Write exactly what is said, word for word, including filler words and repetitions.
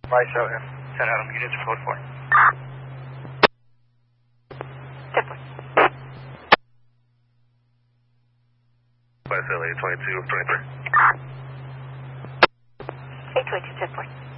Right, so San Adam units code four. ten four. West L A twenty-two, twenty-three. eight twenty-two, ten four.